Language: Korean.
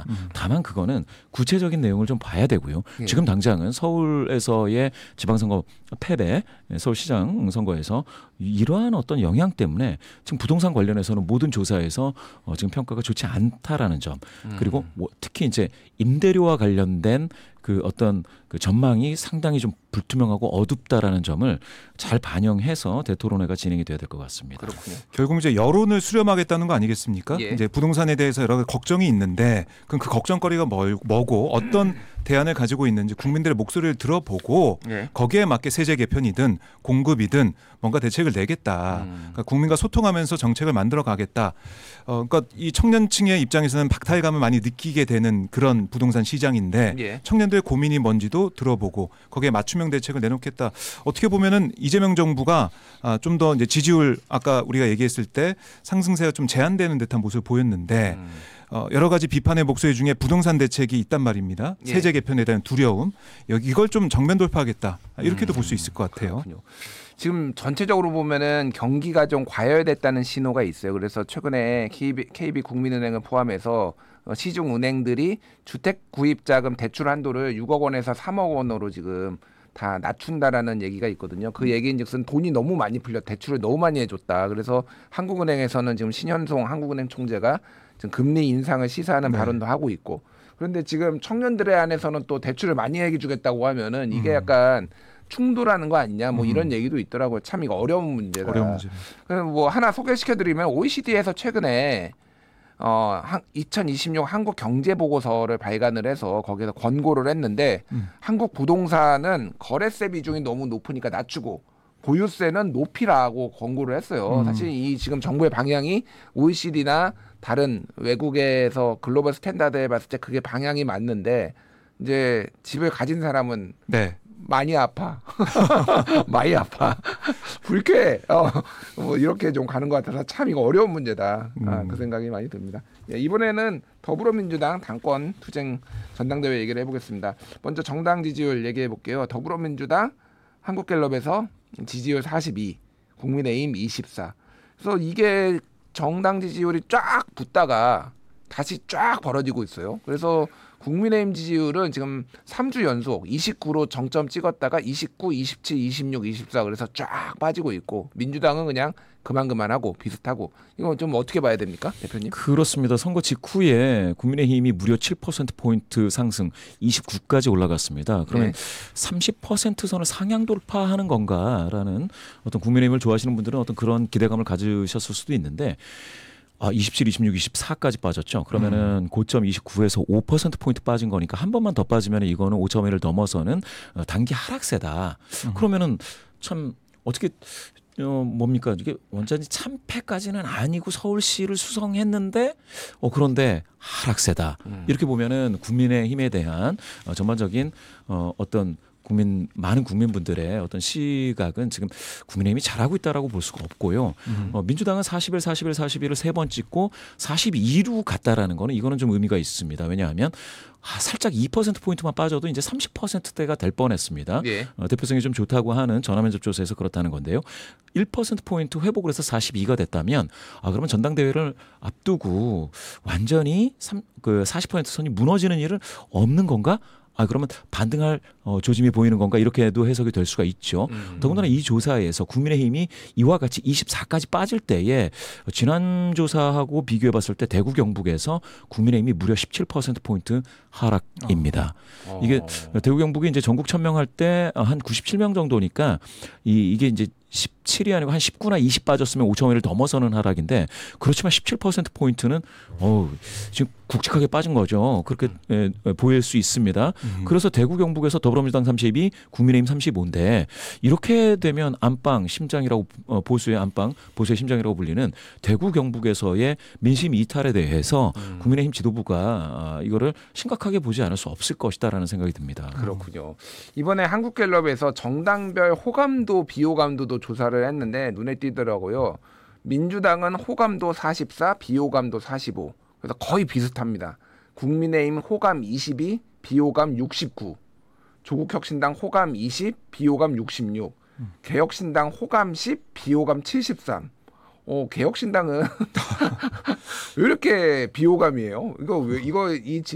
다만 그거는 구체적인 내용을 좀 봐야 되고요. 예. 지금 당장은 서울에서의 지방선거 패배, 서울시장 선거에서 이러한 어떤 영향 때문에 지금 부동산 관련해서는 모든 조사에서 지금 평가가 좋지 않다라는 점, 그리고 뭐 특히 이제 임대료와 관련된 그 어떤 그 전망이 상당히 좀 불투명하고 어둡다라는 점을 잘 반영해서 대토론회가 진행이 돼야 될 것 같습니다. 그렇군요. 결국 이제 여론을 수렴하겠다는 거 아니겠습니까? 예. 이제 부동산에 대해서 여러 가지 걱정이 있는데 그럼 그 걱정거리가 뭐고 어떤 대안을 가지고 있는지 국민들의 목소리를 들어보고 예. 거기에 맞게 세제 개편이든 공급이든 뭔가 대책을 내겠다. 그러니까 국민과 소통하면서 정책을 만들어 가겠다. 그러니까 이 청년층의 입장에서는 박탈감을 많이 느끼게 되는 그런 부동산 시장인데 예. 청년들의 고민이 뭔지도 들어보고 거기에 맞춤형 대책을 내놓겠다. 어떻게 보면은 이재명 정부가 좀 더 이제 지지율 아까 우리가 얘기했을 때 상승세가 좀 제한되는 듯한 모습을 보였는데 여러 가지 비판의 목소리 중에 부동산 대책이 있단 말입니다. 예. 세제 개편에 대한 두려움. 이걸 좀 정면 돌파하겠다. 이렇게도 볼 수 있을 것 같아요. 그렇군요. 지금 전체적으로 보면은 경기가 좀 과열됐다는 신호가 있어요. 그래서 최근에 KB 국민은행을 포함해서 시중 은행들이 주택 구입 자금 대출 한도를 6억 원에서 3억 원으로 지금 다 낮춘다라는 얘기가 있거든요. 그 얘기인즉슨 돈이 너무 많이 풀려 대출을 너무 많이 해줬다. 그래서 한국은행에서는 지금 신현송 한국은행 총재가 지금 금리 인상을 시사하는 발언도 하고 있고. 그런데 지금 청년들의 안에서는 또 대출을 많이 해주겠다고 하면은 이게 약간 충돌하는 거 아니냐 뭐 이런 얘기도 있더라고요. 참 이거 어려운 문제다. 어려운 문제. 그럼 뭐 하나 소개시켜드리면 OECD에서 최근에 2026 한국 경제 보고서를 발간을 해서 거기서 권고를 했는데 한국 부동산은 거래세 비중이 너무 높으니까 낮추고 보유세는 높이라고 권고를 했어요. 사실 이 지금 정부의 방향이 OECD나 다른 외국에서 글로벌 스탠다드에 봤을 때 그게 방향이 맞는데 이제 집을 가진 사람은 네. 많이 아파. 많이 아파. 불쾌해. 뭐 이렇게 좀 가는 것 같아서 참 이거 어려운 문제다. 그 생각이 많이 듭니다. 예, 이번에는 더불어민주당 당권 투쟁 전당대회 얘기를 해보겠습니다. 먼저 정당 지지율 얘기해 볼게요. 더불어민주당 한국갤럽에서 지지율 42, 국민의힘 24. 그래서 이게 정당 지지율이 쫙 붙다가 다시 쫙 벌어지고 있어요. 그래서 국민의힘 지지율은 지금 3주 연속 29로 정점 찍었다가 29, 27, 26, 24 그래서 쫙 빠지고 있고 민주당은 그냥 그만하고 비슷하고 이거 좀 어떻게 봐야 됩니까, 대표님? 그렇습니다. 선거 직후에 국민의힘이 무려 7%포인트 상승 29까지 올라갔습니다. 그러면 네. 30% 선을 상향 돌파하는 건가라는 어떤 국민의힘을 좋아하시는 분들은 어떤 그런 기대감을 가지셨을 수도 있는데 27, 26, 24까지 빠졌죠. 그러면은 고점 29에서 5%포인트 빠진 거니까 한 번만 더 빠지면 이거는 5.1을 넘어서는 단기 하락세다. 그러면은 참 어떻게 뭡니까? 이게 완전히 참패까지는 아니고 서울시를 수성했는데 그런데 하락세다. 이렇게 보면은 국민의힘에 대한 전반적인 어떤 많은 국민분들의 어떤 시각은 지금 국민의힘이 잘하고 있다라고 볼 수가 없고요. 민주당은 41, 41, 41을 3번 찍고 42로 갔다라는 거는 이거는 좀 의미가 있습니다. 왜냐하면 살짝 2%포인트만 빠져도 이제 30%대가 될 뻔했습니다. 예. 대표성이 좀 좋다고 하는 전화면접 조사에서 그렇다는 건데요. 1%포인트 회복을 해서 42가 됐다면 그러면 전당대회를 앞두고 완전히 40% 선이 무너지는 일은 없는 건가? 그러면 반등할 조짐이 보이는 건가 이렇게도 해석이 될 수가 있죠. 더군다나 이 조사에서 국민의힘이 이와 같이 24까지 빠질 때에 지난 조사하고 비교해 봤을 때 대구 경북에서 국민의힘이 무려 17%포인트 하락입니다. 이게 대구 경북이 이제 전국 천명 할 때 한 97명 정도니까 이게 이제 17이 아니고 한 19나 20 빠졌으면 5.1을 넘어서는 하락인데 그렇지만 17%포인트는 지금 굵직하게 빠진 거죠. 그렇게 보일 수 있습니다. 그래서 대구 경북에서 더불어민주당 32, 국민의힘 35인데 이렇게 되면 안방 심장이라고 보수의 안방, 보수의 심장이라고 불리는 대구 경북에서의 민심 이탈에 대해서 국민의힘 지도부가 이거를 심각하게 보지 않을 수 없을 것이다라는 생각이 듭니다. 그렇군요. 이번에 한국갤럽에서 정당별 호감도 비호감도도 조사를 했는데 눈에 띄더라고요. 민주당은 호감도 44, 비호감도 45. 그래서 거의 비슷합니다. 국민의힘 호감 22, 비호감 69. 조국혁신당 호감 20, 비호감 66. 개혁신당 호감 10, 비호감 73. 개혁신당은 왜 이렇게 비호감이에요? 이거 이